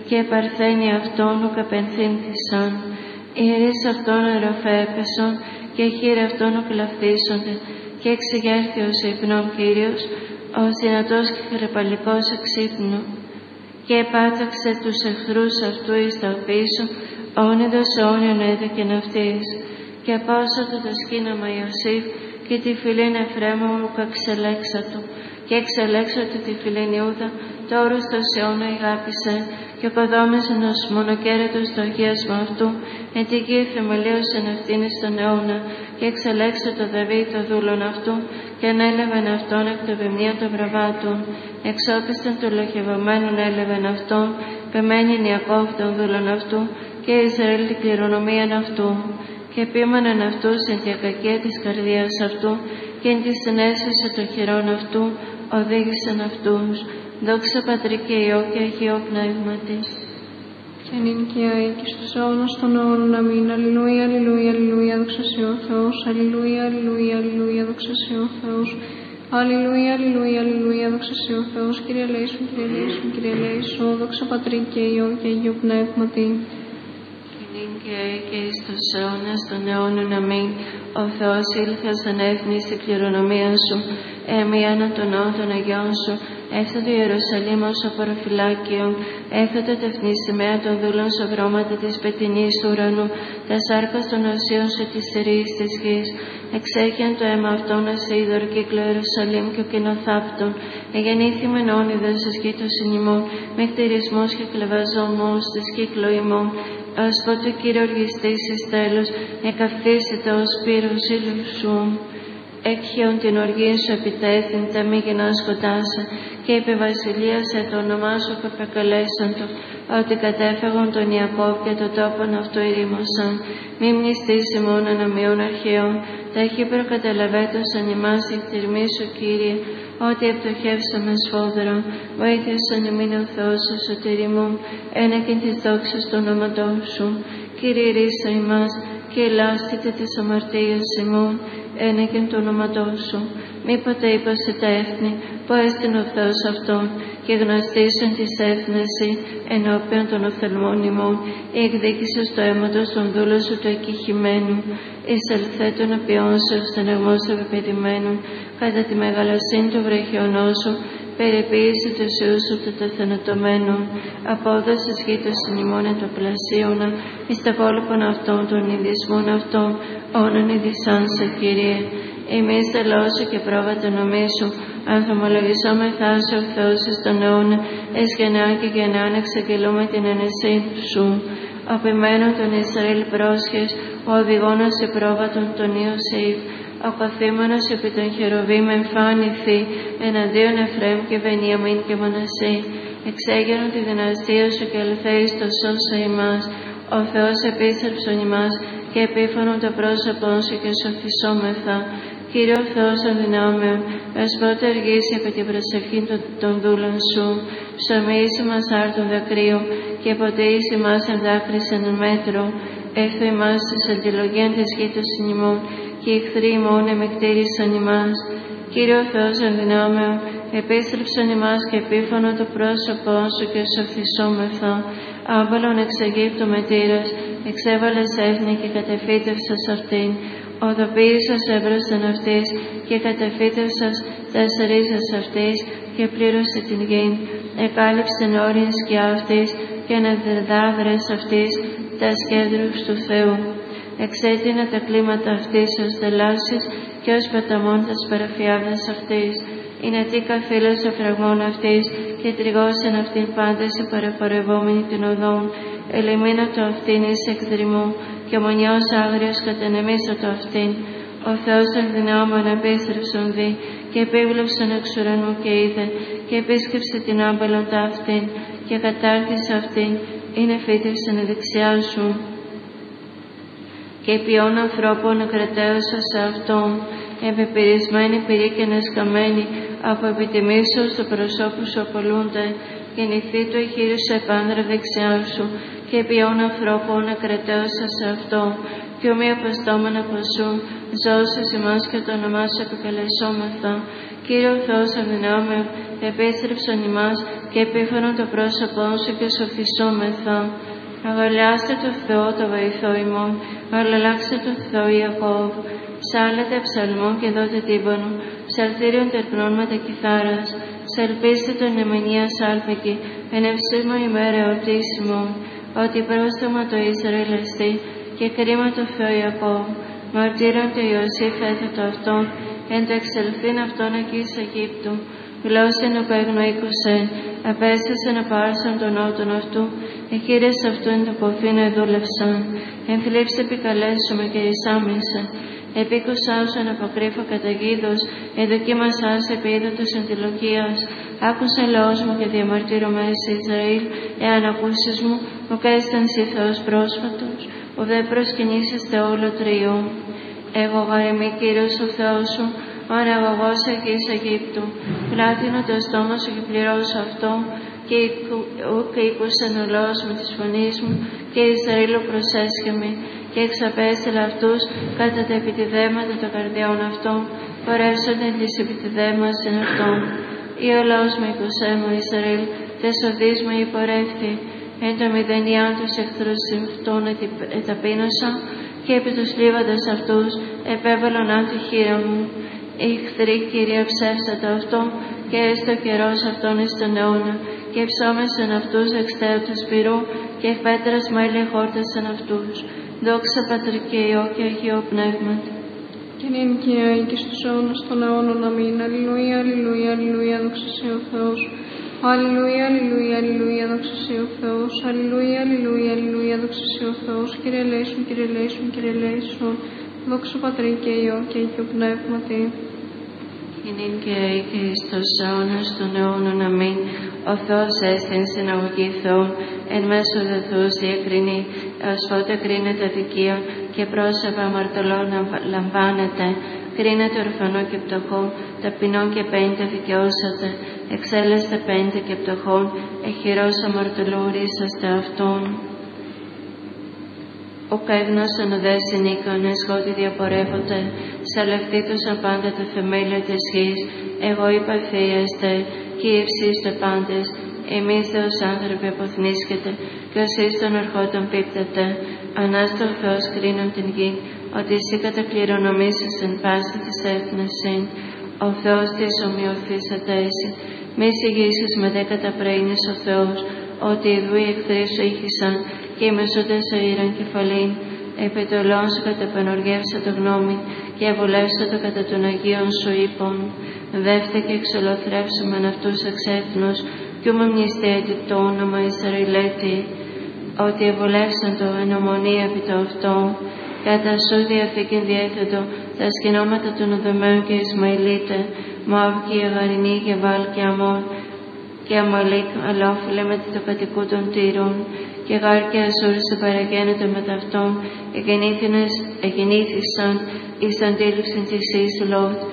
και παρθένει αυτόν ουκ απενθύμθησαν. Ιερείς αυτών αεροφέπεσον και χείρε αυτών ουκ λαφθίσονται, και εξηγέρθη ως ύπνον Κύριος, ως δυνατός και χρεπαλικός εξύπνου. Και επάταξε τους εχθρούς αυτού εις τα πίσω, όνειδος αιώνιον έδωκεν αυτής. Και απόσωτο το σκήναμα Ιωσήφ και τη φυλήν Εφραίμου ουκ εξελέξατο, και εξελέξατο τη φυλήν Ιούδα, το όρους το αιώνα ηγάπησε, και οικοδόμησε ως μονοκέρατος το αγίασμα αυτού, εν τη γη θεμελίωσεν αυτήν εις τον αιώνα, και εξελέξε το Δαβίδ το δούλον αυτού, και ανέλαβεν αυτόν εκ το βημνίων των προβάτων, εξόπιστον του λοχευωμένων έλαβεν αυτόν, πεμένην Ιακώβ των δούλων αυτού, και Ισραήλ την κληρονομίαν αυτού. Και επίμεναν αυτούς εν τη ακακία της καρδίας αυτού, και εν τη συνέσθηση των χειρών αυτού, οδήγησαν αυτούς. Δόξα Πατρί και Υιό και Αγίο Πνεύματι. Και νυν και αεί και στους αιώνας των αιώνων. Αμήν. Αλληλούια, αλληλούια, αλληλούια, δόξα σοι ο Θεός. Αλληλούια, αλληλούια, αλληλούια, δόξα σοι ο Θεός. Αλληλούια, αλληλούια, αλληλούια, δόξα σοι ο Θεός. Κύριε ελέησον, Κύριε ελέησον, Κύριε ελέησον. Δόξα Πατρί και Υιό και Αγίο Πνεύματι. Και εις τους αιώνας των αιώνων. Αμήν. Ο Θεός ήλθε ως ανέθνη στην κληρονομία σου, εμίανα των ναών των Αγιών σου, έφτα το Ιερουσαλήμ ως απορροφυλάκιον, έφτα το τεθνή σημαία των δούλων σοβρώματα της πετεινής του ουρανού, τα σάρκα των οσίων σου της θηρής της γης. Εξέχειαν το αίμα αυτών ως είδωρ κύκλο Ιερουσαλήμ και ο κοινοθάπτων, εγεννήθημεν όνειδος εις γη των συνημών, με χτυρισμός και κλεβαζόμος της κύκλο ημών. Ως πότε Κύριε οργιστής εις τέλος, εκαυθήσετε ως πύρος ήλιου σου. Έκχειον την οργή σου επιτέθην, τα μη γεννά σκοτάσα, και επιβασιλίασε το όνομά σου που επεκαλέσαντο, ότι κατέφεγον τον Ιακώβ και το τόπον αυτό ηρήμωσαν. Μη μνηστείς ημών αναμειών αρχαίων, τα έχει προκαταλαβέτωσαν ημάς η χτυρμή σου, Κύριε, ότι επτοχεύσαμε σφόδρα, βοήθησαν ημίν ο Θεός ο σωτηριμών, ένεκεν της δόξας του ονόματός σου. Κύριε ρίσα ημάς, και ελάστητε της αμαρτίας ημών, ένεκεν του ονόματός σου. Μήποτε είπασε τα έθνη, που έστειν ο Θεός αυτόν, και γνωστήσουν της έθνεση ενώπιον των οφθαλμών ημών, η εκδίκηση στο αίματος των δούλων σου του εκκυχημένου, εισελθέ των απειών σου, στεναγμός του πεπαιδημένου, κατά τη μεγαλοσύνη του βραχιονός σου, περιποίηση του Ιού σου του τεθανατωμένων, απόδοση γη των συνημών εν το πλασίωνα, εις τα κόλπων αυτών των ειδισμών αυτών, όνων ειδισάν σε Κύριε. Εμείς τελώσου και πρόβατα νομίσου, ανθομολογησόμεθά σου ο Θεός εις τον αιώνα, εις γενεάν και γενεάν εξαγγελούμε την ενεσή σου. Απημένων των Ισραήλ πρόσχες, ο οδηγώνας σε πρόβατον τον Ιωσήφ, ο καθήμενος επί των χεροβήμ εμφάνηθη, εναντίον Εφραίμ και Βενιαμίν και Μανασσή. Εξέγερον τη δυναστεία σου και ελθέης το σώσα ημάς. Ο Θεός επίστρεψον ημάς και επίφωνον το πρόσωπόν σου και σωθησόμεθα. Κύριε ο Θεός των δυνάμεων, πότε αργήσει επί την προσευχή των δούλων σου. Ψωμίσει μας άρτων δακρύων και ποτείσει μας εν δάκρυς εν μέτρο. Έφθω ημάς της αντιλογίαν της γη των συνημών, και οι εχθροί ημών εμεκτήρισαν ημάς. Κύριε ο Θεός των δυνάμεων, επίστρεψαν ημάς και επίφωνο το πρόσωπό σου και σωθησόμεθα. Άμπαλον εξ Αιγύπτου μετήρας, εξέβαλες έθνη και κατεφύτευσας αυτήν. Οδοποίησας έβρασταν αυτής και κατεφύτευσας τας ρίζας αυτής και πλήρωσε την γη. Εκάλυψεν όριν σκιά αυτής και αναδεδάδρες αυτής τας κέντρους του Θεού. Εξέτεινα τα κλίματα αυτής ως θελάσσης και ως ποταμών τας παραφιάδας αυτής. Είναι τι καθήλως ο φραγμών αυτής και τριγώσεν αυτήν πάντες οι παραπορευόμενοι την οδόν. Ελιμίνα το αυτήν εις εκδρυμού και μονιός άγριος κατενεμίσω το αυτήν. Ο Θεός των δυνάμεων επίστρεψον δι και επίβλεψον εξ ουρανού και είδε και επίσκεψε την άμπελον τα αυτήν και κατάρτισε αυτήν, είναι φύτευσεν δεξιά σου. Και ποιόν ανθρώπων κρατέωσα σε αυτόν, εμπεπειρισμένοι πυρίκαινες καμένοι, από επιτιμήσεως του προσώπου σου απολούνται, γεννηθεί του εχείρου σου επάνδρα δεξιά σου, και ποιόν ανθρώπων ακρατέωσα σε αυτό, και ομοίω παστόμεν από σου, ζώσες ημάς και το όνομά σου επικαλεσόμεθα. Κύριε ο Θεός αδυνάμεων, επίστρεψον ημάς και επίφανον το πρόσωπό σου και σοφισόμεθα. Αγαλιάστε το Θεό το βοηθό ημών, αλλαλάξτε το Θεό Ιακώβ. Ψάλετε ψαλμών και δότε τύμπανο, ψαλτήριον τερπνών με τα κιθάρας. Σελπίστε τον εμενία σάλπικη, ενευσίμα ημέρα εορτήσιμον, ότι πρόστομα το Ισραήλ εστί και κρίμα το Θεό Ιακώβ. Μαρτύρον το Ιωσήφ έθετο αυτόν, εν το εξελθήν αυτόν εκεί εις Αιγύπτου. Γλώσσεν ο παίγνο οίκουσεν, απέστασεν να πάρσαν τον νότον αυτού, εχείρες αυτού εν το κοφήν εδούλευσαν. Εν θλίψη επικαλέσουμε και εισάμισε. Επίκουσά σου εν αποκρύφω καταγίδος, εδοκίμασάς επί είδωτος αντιλογίας. Άκουσε λαός μου και διαμαρτύρομαι εις Ισραήλ, εάν ακούσεις μου, ο καίσταν σοι Θεός πρόσφατος, ο δε προσκυνήσεστε όλο τριό. Εγώ γαρεμή Κύριος ο Θεός σου, ο αναγωγός εκεί Αιγύπτου. Πλάτινο το στόμα σου και πληρώσω αυτό, και ήκουσεν ο λαός με της φωνής μου, και Ισραήλ προσέσχεμη, και εξαπέστειλα αυτούς κατά τα επιτιδέματα των καρδιών αυτών, πορεύσονται τις επιτιδέμας εν αυτών. Ή ο λαός με εικουσέ μου Ισραήλ, τες οδείς μου υπορεύθη, εν το μηδενιάν τους εχθρούς συμφτών εταπείνωσα, και επί τους λίβαντες αυτούς επέβαλον αν τη χείρα μου. Οι εχθροί Κύριε ψεύσατε αυτό, και έστω καιρός αυτόν εις τον αιώνα, και ψώμεσαν αυτούς εξτέου του σπυρού, και πέτρας μέλη χόρτασαν αυτούς. Δόξα Πατρί και Υιό και Αγίο Πνεύματι. Και νυν και αεί και στους αιώνας των αιώνων. Αμήν. Αλληλούια, αλληλούια, αλληλούια, δόξα σοι ο Θεός. Αλληλούια, αλληλούια, αλληλούια, δόξα σοι ο Θεός. Αλληλούια, αλληλούια, αλληλούια, δόξα σοι ο Θεός. Κύριε ελέησον, Κύριε ελέησον, Κύριε ελέησον. Δόξα Πατρί και Υιό και Αγίο Πνεύματι. Και νυν και αεί και εις τους αιώνας των αιώνων. Αμήν. Ο Θεός έστειν συναγωγή Θεών, εν μέσω δεθούς διακρίνει, έως πότε κρίνεται αδικίων και πρόσωπα αμαρτωλών λαμβάνεται. Κρίνεται ορφανό και πτωχό, ταπεινών και πέντε δικαιώσατε. Εξέλεστε πέντε και πτωχών, εχειρός αμαρτωλού ρίσαστε αυτόν. Ο καίγνωσον ουδέ συνήκον, εσχότι διαπορεύονται, σαλευτήτωσαν πάντα τα θεμέλια της γης. Εγώ είπα ευθύεστε, και υψίστε πάντες, εμείς δε ως άνθρωποι αποθνίσκετε, και ως εις των ορχότων πίπτετε. Ανάστα ο Θεός κρίνον την γη, ότι εσύ κατακληρονομήσεις εν πάση της έθνεσιν. Ο Θεός της ομοιωθήσατε εσύ, μη συγγύσεις με δε καταπραίνεις ο Θεός, ότι ειδού οι εχθροί σου ήχησαν, και οι μεσούντες ο ήραν κεφαλήν. Επί το λόγο σου καταπανοργεύσα το γνώμη, και αβολεύσα το κατά των Αγίων σου ύπων. Δεύτε και εξολοθρεύσομεν αυτούς εξέθνους, κι ούμε μνηστέτη το όνομα Ισραηλέτη, ότι αβολεύσαν το εν ομονία επί το αυτό. Κατά σου διαθήκην διέθετο τα σκηνώματα των Οδωμαίων και Ισμαηλίτε, Μωάβ και Αγαρινή, Γεβάλ και Αμών, και Αμαλίκ, αλόφιλε με το κατοικού των Τύρων, και Γάρ και Ασούρ σε παραγένετο με ταυτόν, εγεννήθησαν εις αντίληψην της εις Λότ,